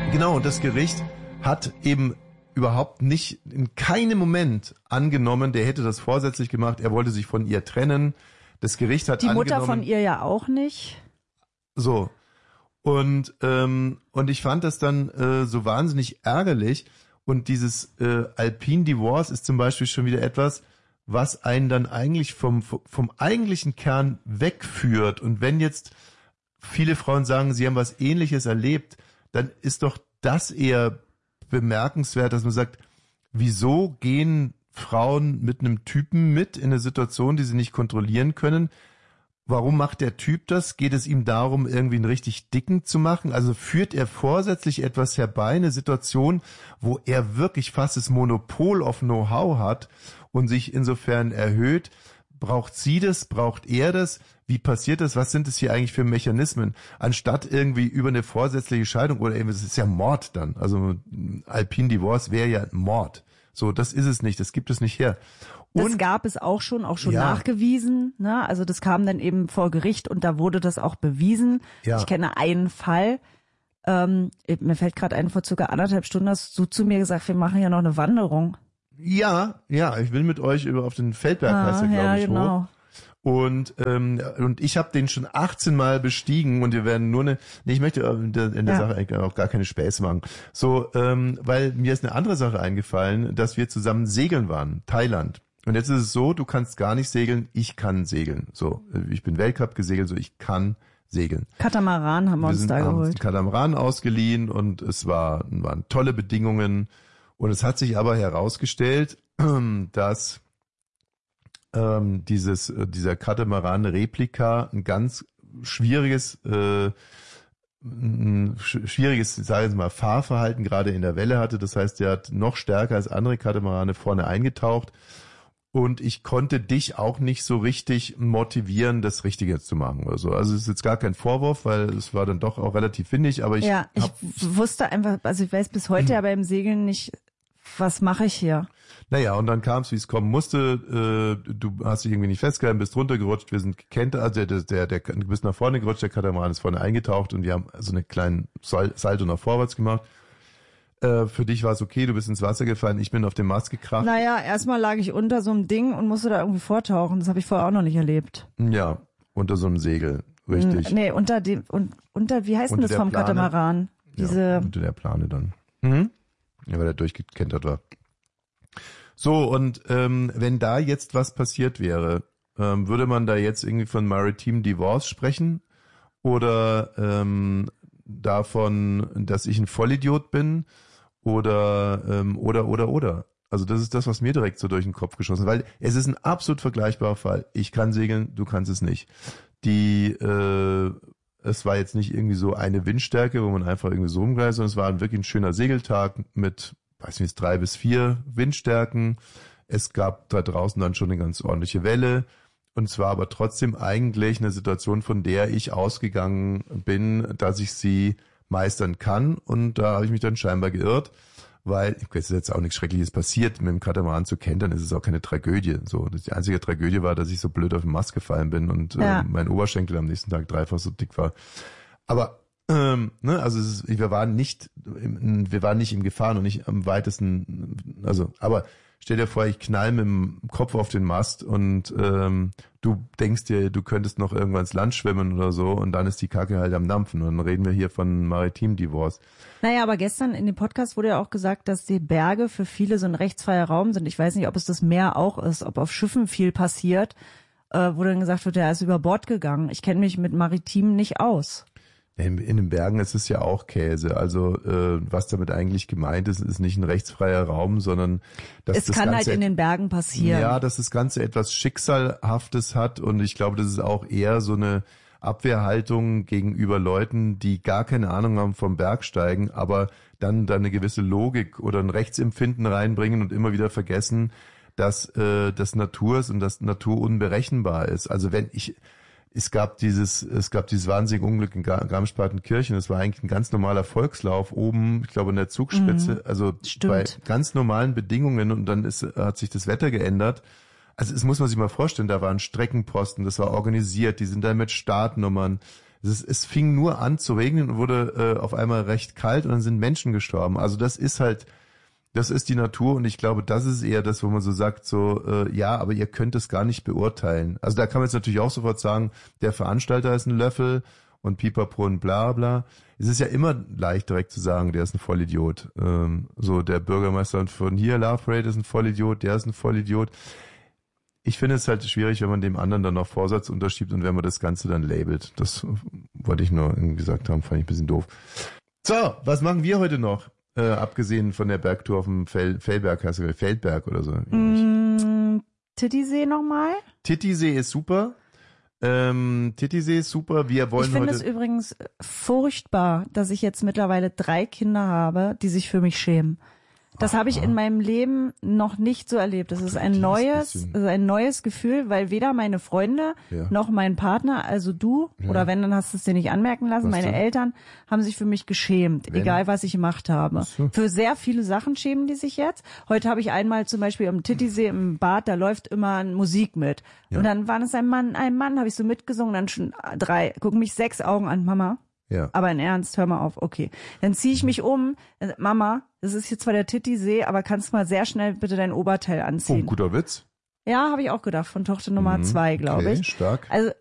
Genau, und das Gericht hat eben überhaupt nicht, in keinem Moment angenommen, der hätte das vorsätzlich gemacht, er wollte sich von ihr trennen. Das Gericht hat angenommen... Die Mutter von ihr ja auch nicht. So. Und ich fand das dann so wahnsinnig ärgerlich. Und dieses Alpine Divorce ist zum Beispiel schon wieder etwas, was einen dann eigentlich vom eigentlichen Kern wegführt. Und wenn jetzt viele Frauen sagen, sie haben was Ähnliches erlebt, dann ist doch das eher bemerkenswert, dass man sagt, wieso gehen Frauen mit einem Typen mit in eine Situation, die sie nicht kontrollieren können? Warum macht der Typ das? Geht es ihm darum, irgendwie einen richtig dicken zu machen? Also führt er vorsätzlich etwas herbei, eine Situation, wo er wirklich fast das Monopol auf Know-how hat und sich insofern erhöht? Braucht sie das? Braucht er das? Wie passiert das? Was sind es hier eigentlich für Mechanismen? Anstatt irgendwie über eine vorsätzliche Scheidung oder eben, es ist ja Mord dann. Also Alpine Divorce wäre ja Mord. So, das ist es nicht. Das gibt es nicht her. Und das gab es auch schon nachgewiesen. Ne? Also das kam dann eben vor Gericht und da wurde das auch bewiesen. Ja. Ich kenne einen Fall. Mir fällt gerade ein, vor circa 1,5 Stunden hast du zu mir gesagt, wir machen ja noch eine Wanderung. Ja, ich will mit euch auf den Feldberg, heißt er, glaube ich, genau. hoch. Und ich habe den schon 18 Mal bestiegen und wir werden ich möchte in der Sache eigentlich auch gar keine Späße machen. So, weil mir ist eine andere Sache eingefallen, dass wir zusammen segeln waren, Thailand. Und jetzt ist es so, du kannst gar nicht segeln, ich kann segeln. So, ich bin Weltcup gesegelt, so ich kann segeln. Katamaran haben wir uns da geholt. Uns Katamaran ausgeliehen und es waren tolle Bedingungen. Und es hat sich aber herausgestellt, dass dieser Katamaran-Replika ein ganz schwieriges, sage ich jetzt mal, Fahrverhalten gerade in der Welle hatte. Das heißt, der hat noch stärker als andere Katamarane vorne eingetaucht. Und ich konnte dich auch nicht so richtig motivieren, das Richtige zu machen oder so. Also es ist jetzt gar kein Vorwurf, weil es war dann doch auch relativ windig, aber ich wusste einfach, also ich weiß bis heute ja beim Segeln nicht, was mache ich hier? Naja, und dann kam es, wie es kommen musste. Du hast dich irgendwie nicht festgehalten, bist runtergerutscht, wir sind gekentert, also du bist nach vorne gerutscht, der Katamaran ist vorne eingetaucht und wir haben so einen kleinen Salto nach vorwärts gemacht. Für dich war es okay, du bist ins Wasser gefallen, ich bin auf den Mast gekracht. Naja, erstmal lag ich unter so einem Ding und musste da irgendwie vortauchen. Das habe ich vorher auch noch nicht erlebt. Ja, unter so einem Segel, richtig. Nee, unter wie heißt denn das vom Plane. Katamaran? Ja, unter der Plane dann. Mhm. Ja, weil der durchgekentert war. So, und wenn da jetzt was passiert wäre, würde man da jetzt irgendwie von Maritime Divorce sprechen? Oder davon, dass ich ein Vollidiot bin? Oder. Also das ist das, was mir direkt so durch den Kopf geschossen ist, weil es ist ein absolut vergleichbarer Fall. Ich kann segeln, du kannst es nicht. Es war jetzt nicht irgendwie so eine Windstärke, wo man einfach irgendwie so rumgleitet, sondern es war wirklich ein schöner Segeltag mit, weiß nicht, 3 bis 4 Windstärken. Es gab da draußen dann schon eine ganz ordentliche Welle. Und es war aber trotzdem eigentlich eine Situation, von der ich ausgegangen bin, dass ich sie meistern kann. Und da habe ich mich dann scheinbar geirrt, weil, es ist jetzt auch nichts Schreckliches passiert, mit dem Katamaran zu kentern, ist es auch keine Tragödie. So, die einzige Tragödie war, dass ich so blöd auf den Mast gefallen bin und mein Oberschenkel am nächsten Tag 3-fach so dick war. Aber also wir waren nicht im Gefahren und nicht am weitesten, aber stell dir vor, ich knall mit dem Kopf auf den Mast und du denkst dir, du könntest noch irgendwann ins Land schwimmen oder so und dann ist die Kacke halt am Dampfen und dann reden wir hier von Maritime Divorce. Naja, aber gestern in dem Podcast wurde ja auch gesagt, dass die Berge für viele so ein rechtsfreier Raum sind. Ich weiß nicht, ob es das Meer auch ist, ob auf Schiffen viel passiert, wo dann gesagt wird, er ist über Bord gegangen. Ich kenne mich mit Maritim nicht aus. In den Bergen ist es ja auch Käse. Also was damit eigentlich gemeint ist, ist nicht ein rechtsfreier Raum, sondern dass es kann halt in den Bergen passieren. Ja, dass das Ganze etwas Schicksalhaftes hat und ich glaube, das ist auch eher so eine Abwehrhaltung gegenüber Leuten, die gar keine Ahnung haben vom Bergsteigen, aber dann eine gewisse Logik oder ein Rechtsempfinden reinbringen und immer wieder vergessen, dass das Natur ist und dass Natur unberechenbar ist. Also es gab dieses wahnsinnige Unglück in Garmisch-Partenkirchen. Das war eigentlich ein ganz normaler Volkslauf oben, ich glaube in der Zugspitze, also Stimmt. bei ganz normalen Bedingungen und dann hat sich das Wetter geändert. Also es muss man sich mal vorstellen, da waren Streckenposten, das war organisiert, die sind da mit Startnummern, Es fing nur an zu regnen und wurde auf einmal recht kalt und dann sind Menschen gestorben. Also das ist die Natur und ich glaube, das ist eher das, wo man so sagt, ja, aber ihr könnt es gar nicht beurteilen. Also da kann man jetzt natürlich auch sofort sagen, der Veranstalter ist ein Löffel und Pipapo und bla bla. Es ist ja immer leicht direkt zu sagen, der ist ein Vollidiot. So der Bürgermeister von hier, Love Parade, ist ein Vollidiot, der ist ein Vollidiot. Ich finde es halt schwierig, wenn man dem anderen dann noch Vorsatz unterschiebt und wenn man das Ganze dann labelt. Das wollte ich nur gesagt haben, fand ich ein bisschen doof. So, was machen wir heute noch? Abgesehen von der Bergtour auf dem Feldberg, heißt es Feldberg oder so. Titisee nochmal? Titisee ist super. Titisee ist super. Wir wollen Ich finde es übrigens furchtbar, dass ich jetzt mittlerweile 3 Kinder habe, die sich für mich schämen. Das habe ich in meinem Leben noch nicht so erlebt. Das ist ein neues Gefühl, weil weder meine Freunde noch mein Partner, also du, oder wenn, dann hast du es dir nicht anmerken lassen, meine Eltern haben sich für mich geschämt, egal was ich gemacht habe. So. Für sehr viele Sachen schämen die sich jetzt. Heute habe ich einmal zum Beispiel am Titisee im Bad, da läuft immer Musik mit. Ja. Und dann war es ein Mann, habe ich so mitgesungen, dann schon 3, gucken mich 6 Augen an, Mama. Ja. Aber in Ernst, hör mal auf, okay. Dann ziehe ich mich um, Mama, das ist jetzt zwar der Titisee, aber kannst mal sehr schnell bitte dein Oberteil anziehen. Oh, guter Witz. Ja, habe ich auch gedacht, von Tochter Nummer 2, glaube ich. Stark. Also